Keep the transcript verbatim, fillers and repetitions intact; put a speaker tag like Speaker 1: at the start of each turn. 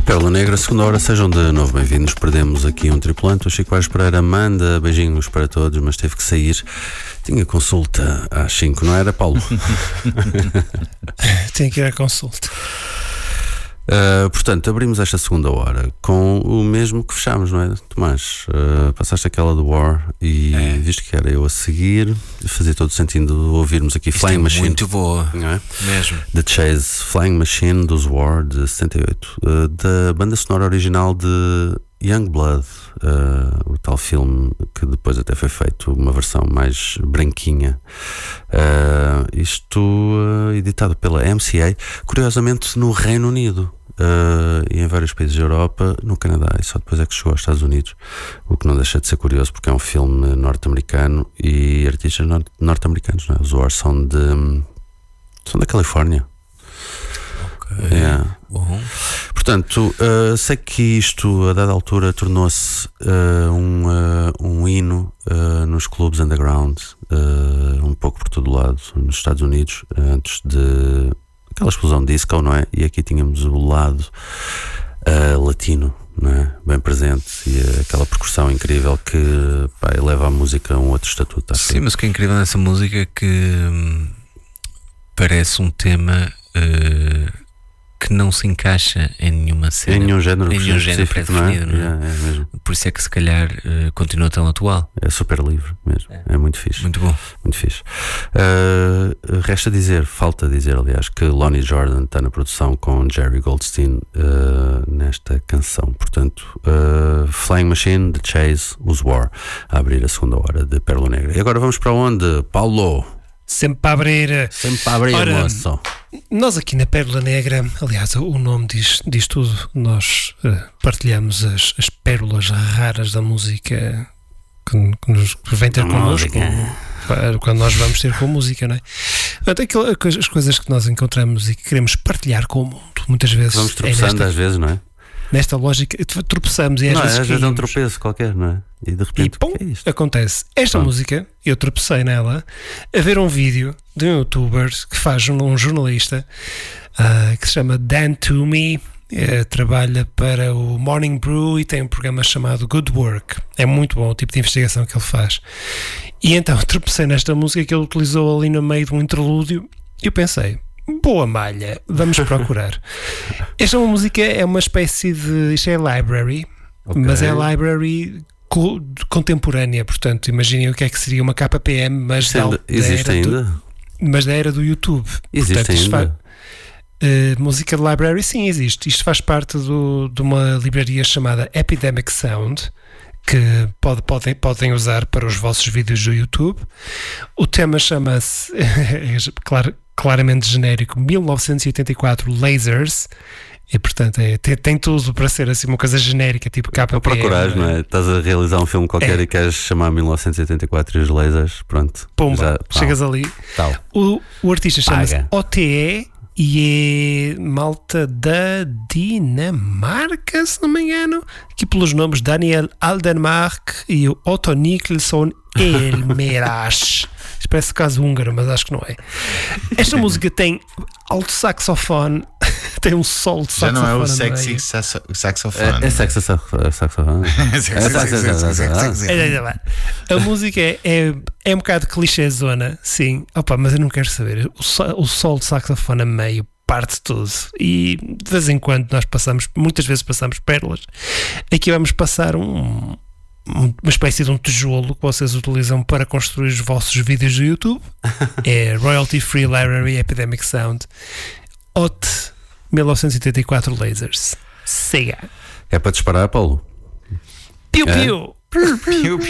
Speaker 1: Pérola Negra, segunda hora, sejam de novo bem-vindos. Perdemos aqui um tripulante, o Chico Vaz Pereira manda beijinhos para todos, mas teve que sair. Tinha consulta às cinco, não era, Paulo?
Speaker 2: Tinha que ir à consulta.
Speaker 1: Uh, portanto, abrimos esta segunda hora com o mesmo que fechámos, não é, Tomás? Uh, passaste aquela do War e é. Visto que era eu a seguir, fazia todo sentido ouvirmos aqui
Speaker 3: Isto
Speaker 1: Flying
Speaker 3: é
Speaker 1: Machine.
Speaker 3: Muito boa, não é? Mesmo.
Speaker 1: The Chase, Flying Machine dos War de setenta e oito, uh, da banda sonora original de Youngblood, uh, o tal filme que depois até foi feito uma versão mais branquinha. Uh, isto uh, editado pela M C A, curiosamente no Reino Unido. Uh, e em vários países da Europa, no Canadá, e só depois é que chegou aos Estados Unidos, o que não deixa de ser curioso porque é um filme norte-americano e artistas nor- norte-americanos, não é? Os War são de são da Califórnia.
Speaker 3: Ok.
Speaker 1: Yeah.
Speaker 3: Bom.
Speaker 1: Portanto, uh, sei que isto a dada altura tornou-se uh, um, uh, um hino uh, nos clubes underground, uh, um pouco por todo lado nos Estados Unidos, antes de aquela explosão disco, não é? E aqui tínhamos o lado uh, latino, não é? Bem presente, e uh, aquela percussão incrível que pá, eleva a música a um outro estatuto. Acho.
Speaker 3: Sim, mas o que é incrível nessa música é que hum, parece um tema uh, que não se encaixa em nenhuma cena,
Speaker 1: em nenhum género,
Speaker 3: em nenhum género pré-definido, não é?
Speaker 1: Yeah, é mesmo.
Speaker 3: Por isso é que se calhar uh, continua tão atual.
Speaker 1: É super livre mesmo, é, é muito fixe.
Speaker 3: Muito bom.
Speaker 1: Muito fixe. Uh, resta dizer, falta dizer, aliás, que Lonnie Jordan está na produção com Jerry Goldstein uh, nesta canção. Portanto, uh, Flying Machine, The Chase, os War, a abrir a segunda hora de Pérola Negra. E agora vamos para onde, Paulo?
Speaker 2: Sempre para abrir.
Speaker 1: Sempre para abrir,
Speaker 2: Ora,
Speaker 1: moço.
Speaker 2: Nós aqui na Pérola Negra, aliás, o nome diz, diz tudo. Nós uh, partilhamos as, as pérolas raras da música que, que nos que vem ter
Speaker 1: A
Speaker 2: connosco.
Speaker 1: música.
Speaker 2: Quando nós vamos ter com música, não é? Portanto, aquilo, as coisas que nós encontramos e que queremos partilhar com o mundo, muitas vezes.
Speaker 1: Vamos tropeçando
Speaker 2: é nesta,
Speaker 1: às vezes, não é?
Speaker 2: Nesta lógica, tropeçamos e às
Speaker 1: não,
Speaker 2: vezes.
Speaker 1: às vezes é um
Speaker 2: caímos.
Speaker 1: tropeço qualquer, não é? E de repente,
Speaker 2: E pum,
Speaker 1: o que é isto?
Speaker 2: acontece. Esta
Speaker 1: Pronto.
Speaker 2: música, eu tropecei nela a ver um vídeo de um youtuber que faz um, um jornalista uh, que se chama Dan Toomey, uh, trabalha para o Morning Brew e tem um programa chamado Good Work. É muito bom o tipo de investigação que ele faz. E então tropecei nesta música que ele utilizou ali no meio de um interlúdio e eu pensei, boa malha, vamos procurar. Esta música é uma espécie de, isto é library,
Speaker 1: Okay.
Speaker 2: mas é library co- contemporânea, portanto imaginem o que é que seria uma K P M, mas, da,
Speaker 1: Ainda,
Speaker 2: da
Speaker 1: existe
Speaker 2: era
Speaker 1: ainda?
Speaker 2: do, mas da era do YouTube.
Speaker 1: Existe
Speaker 2: Portanto, isto
Speaker 1: ainda?
Speaker 2: fa- uh, música de library, sim, existe. Isto faz parte do, de uma livraria chamada Epidemic Sound, que pode, podem, podem usar para os vossos vídeos do YouTube. O tema chama-se clar, claramente genérico, mil novecentos e oitenta e quatro Lasers. E portanto é, tem, tem tudo para ser assim uma coisa genérica, tipo K P M.
Speaker 1: Para procurares, não é? Estás a realizar um filme qualquer
Speaker 2: É.
Speaker 1: e queres chamar mil novecentos e oitenta e quatro e os lasers, pronto.
Speaker 2: Pumba,
Speaker 1: Já, pau,
Speaker 2: chegas ali.
Speaker 1: tal.
Speaker 2: O, o artista chama-se
Speaker 1: Paga.
Speaker 2: O T E e é malta da Dinamarca, se não me engano. Aqui pelos nomes Daniel Aldenmark e o Otto Nicholson Elmeras. Isto parece caso húngaro, mas acho que não é. Esta música tem alto saxofone, tem um solo de
Speaker 4: Já
Speaker 2: saxofone.
Speaker 4: não é o
Speaker 2: no
Speaker 4: sexy
Speaker 2: meio.
Speaker 4: saxo- saxofone.
Speaker 1: É, é sexo, sexo, saxofone.
Speaker 2: A música é, é, é um bocado clichêzona, sim. Opa, mas eu não quero saber. O, so- o solo de saxofone a meio parte tudo. E de vez em quando nós passamos, muitas vezes passamos pérolas. Aqui vamos passar um, um- uma espécie de um tijolo que vocês utilizam para construir os vossos vídeos do YouTube. É Royalty Free Library Epidemic Sound O T mil novecentos e oitenta e quatro Lasers. Siga.
Speaker 1: É para disparar, Paulo?
Speaker 2: Piu
Speaker 1: É?
Speaker 2: piu.
Speaker 4: Piu,